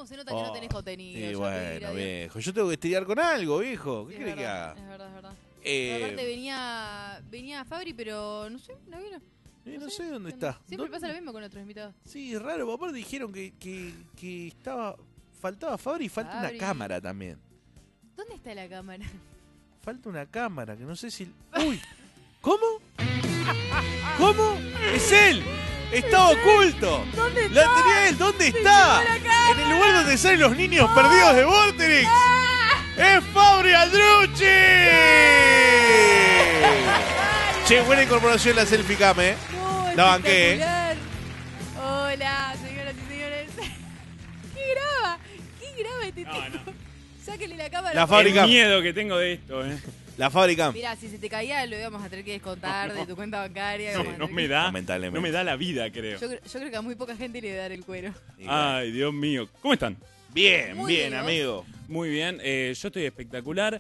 ¿Cómo se nota que no tenés contenido? Sí, bueno, viejo. Yo tengo que estudiar con algo, viejo. ¿Qué Sí, querés que haga? Es verdad. Pero aparte venía Fabri, pero no sé, no vino. No sé dónde está. Siempre pasa lo mismo con otros invitados. Sí, es raro. Aparte dijeron que faltaba Fabri y falta una cámara también. ¿Dónde está la cámara? Falta una cámara, que no sé si... ¡Uy! ¿Cómo? ¿Cómo? ¡Es él! ¡Está oculto! ¿Dónde está? ¡La tenía él! ¿Dónde está? En el lugar donde salen los niños perdidos de Vorterix. ¡Es Fabri Aldrucci! Che, buena incorporación la selfie cam, ¿eh? No, la banqué, Hola, señoras y señores. ¿Qué graba este tipo? Sáquenle la cámara. La Fabri Cam. El miedo que tengo de esto, La Fabri Cam. Mirá, si se te caía lo íbamos a tener que descontar de tu cuenta bancaria. No me da la vida, creo. Yo creo que a muy poca gente le debe dar el cuero. Ay, Dios mío. ¿Cómo están? Bien, Muy bien, bien, amigo. Muy bien. Yo estoy espectacular.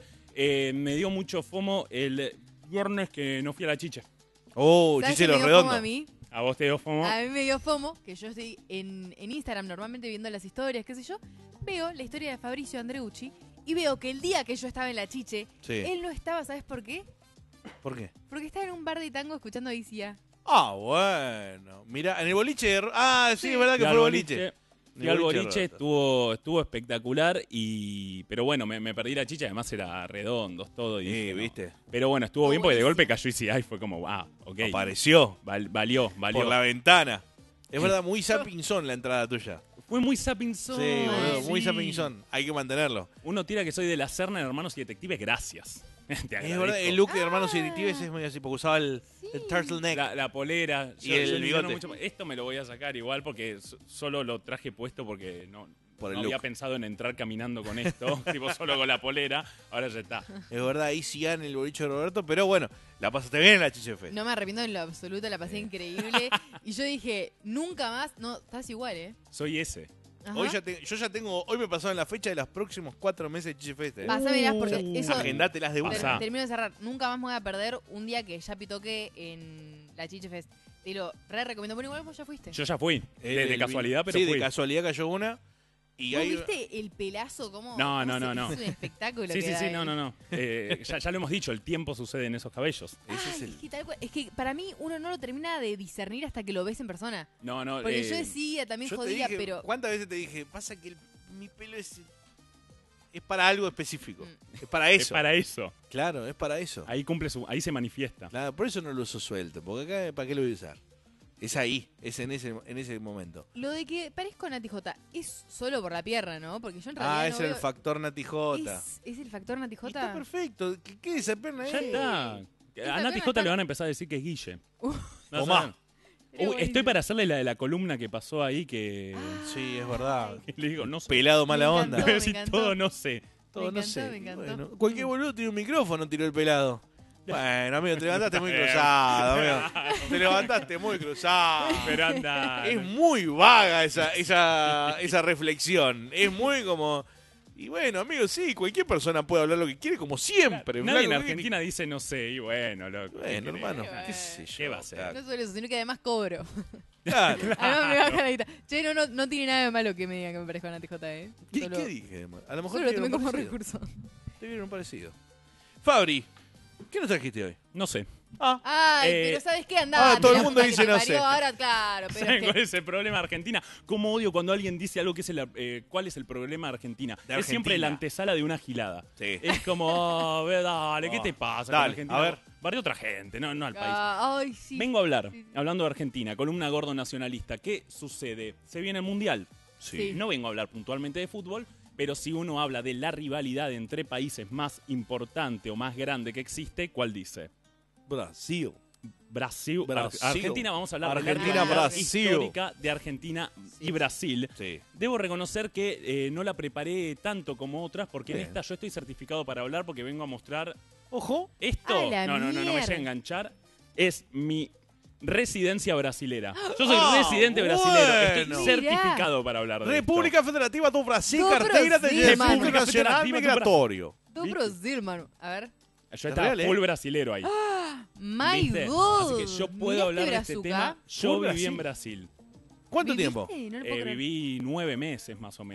Me dio mucho fomo el viernes que no fui a la chicha. Oh, ¿Sabes Chichero qué me dio fomo Redondo. a mí? ¿A vos te dio fomo? A mí me dio FOMO, que yo estoy en Instagram normalmente viendo las historias, qué sé yo. Veo la historia de Fabricio Andreucci y veo que el día que yo estaba en la chiche, él no estaba, ¿sabes por qué? ¿Por qué? Porque estaba en un bar de tango escuchando a ICA. Ah, bueno. Mira, en el boliche de... Ah, sí, es verdad que fue el boliche. Fui al boliche, estuvo espectacular, pero bueno, me perdí la chicha, además era redondos, todo. Y dije, ¿viste? Pero bueno, estuvo bien porque de golpe cayó ICA y fue como, ok. Apareció. Valió. Por la ventana. Es verdad, muy Sapinson la entrada tuya. Fue muy Sapinson. Sí, boludo, muy Sapinson. Hay que mantenerlo. Uno tira que soy de la Serna de Hermanos y Detectives, gracias. Te Es verdad, el look de Hermanos y Detectives es muy así, porque usaba el turtleneck. La polera. Y el bigote. Esto me lo voy a sacar igual porque solo lo traje puesto porque no había pensado en entrar caminando con esto, tipo solo con la polera. Ahora ya está. Es verdad, ahí sí en el boliche de Roberto, pero bueno, la pasaste bien en la Chiche Fest. No me arrepiento en lo absoluto, la pasé increíble. Y yo dije, nunca más, no, estás igual, ¿eh? Soy ese. Hoy hoy me pasaron la fecha de los próximos 4 meses de Chiche Fest. Pasámelas porque eso... Agendátelas de una. Termino de cerrar. Nunca más me voy a perder un día que ya pitoqué en la Chiche Fest. Te lo recomiendo. Bueno, igual vos ya fuiste. Yo ya fui. De casualidad, pero fui. Sí, de casualidad cayó una. Y ¿Vos ahí... viste el pelazo? ¿Cómo? No. Es un espectáculo. Sí, que no. Ya lo hemos dicho, el tiempo sucede en esos cabellos. Es que para mí uno no lo termina de discernir hasta que lo ves en persona. No. Porque yo decía, también jodía, pero... ¿Cuántas veces te dije? Pasa que mi pelo es para algo específico. Es para eso. Es para eso. Claro, es para eso. Ahí se manifiesta. Claro, por eso no lo uso suelto, porque acá, ¿para qué lo voy a usar? Es ahí, es en ese momento. Lo de que parezco Nati J es solo por la pierna, ¿no? Porque yo en realidad es el factor Nati J. ¿Es el factor Nati J? Está perfecto. ¿Qué esa perna ahí? Ya está. A Nati J le van a empezar a decir que es Guille. O más. Estoy para hacerle la de la columna que pasó ahí que... Sí, es verdad. Le digo, no sé. Pelado mala onda. Pero si todo no sé. Todo no sé. Me encantó. Bueno, cualquier boludo tiene un micrófono, tiró el pelado. Bueno, amigo, te levantaste muy cruzado, amigo. Te levantaste muy cruzado. Pero anda. Es muy vaga esa reflexión. Es muy como... Y bueno, amigo, sí, cualquier persona puede hablar lo que quiere, como siempre. Nadie en Argentina dice no sé, y bueno, loco. Bueno, hermano, qué sé yo. ¿Qué va a ser? No solo eso, sino que además cobro. Claro. Además me baja la guita. Che, no tiene nada de malo que me digan que me parezco a Nati J, ¿eh? ¿Qué dije? A lo mejor Solo te lo tomé vieron como parecido. recurso. Te vieron parecido. Fabri, ¿qué nos trajiste hoy? No sé. Ay, pero ¿sabes qué? Andá. todo el mundo dice no sé. Ahora, claro, pero ¿Saben cuál es el problema de Argentina? ¿Cómo odio cuando alguien dice algo que es cuál es el problema de Argentina? Es siempre la antesala de una gilada. Sí. Es como, dale, ¿qué te pasa con Dale, Argentina? a ver. Barrio otra gente, no al país. Ay, sí. Vengo a hablar, hablando de Argentina, columna gordo nacionalista. ¿Qué sucede? Se viene el Mundial. Sí. No vengo a hablar puntualmente de fútbol, pero si uno habla de la rivalidad entre países más importante o más grande que existe, ¿cuál dice? Brasil. Argentina, vamos a hablar Argentina, de la Brasil. histórica de Argentina y Brasil. Sí. Debo reconocer que no la preparé tanto como otras, porque Bien. en esta yo estoy certificado para hablar porque vengo a mostrar. Ojo. Esto, ¡A la no me mierda! vaya a enganchar, es mi residencia brasilera. Yo soy residente brasilero, estoy bueno. certificado para hablar de República Federativa do Brasil, Do carteira de Brasil, Registro mano. Nacional Migratorio. Tú Brasil, mano. A ver. Yo estaba real, full brasilero ahí. My ¿Viste? God. Así que yo puedo ¿Miraste hablar de este Brazuca? tema. Yo Full viví en Brasil. Brasil. ¿Cuánto ¿Viviste? tiempo? No lo puedo creer. Viví 9 meses más o menos.